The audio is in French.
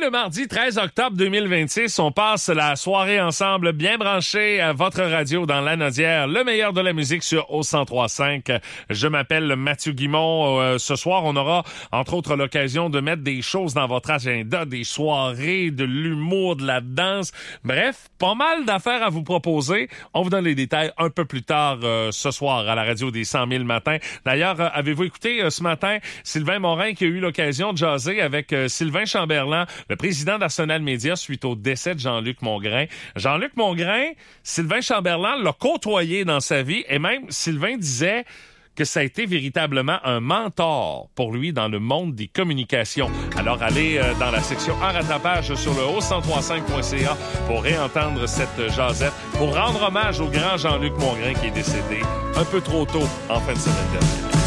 le mardi 13 octobre 2026. On passe la soirée ensemble, bien branché à votre radio dans l'Anaudière, le meilleur de la musique sur O103.5. Je m'appelle Mathieu Guimond. Ce soir, on aura, entre autres, l'occasion de mettre des choses dans votre agenda, des soirées, de l'humour, de la danse. Bref, pas mal d'affaires à vous proposer. On vous donne les détails un peu plus tard ce soir à la radio des 100 000 matins. D'ailleurs, avez-vous écouté ce matin Sylvain Morin qui a eu l'occasion de jaser avec Sylvain Chamberlain, le président d'Arsenal Média, suite au décès de Jean-Luc Mongrain. Jean-Luc Mongrain, Sylvain Chamberlain l'a côtoyé dans sa vie et même Sylvain disait que ça a été véritablement un mentor pour lui dans le monde des communications. Alors, allez dans la section en rattrapage sur le o1035.ca pour réentendre cette jasette, pour rendre hommage au grand Jean-Luc Mongrain qui est décédé un peu trop tôt en fin de semaine dernière.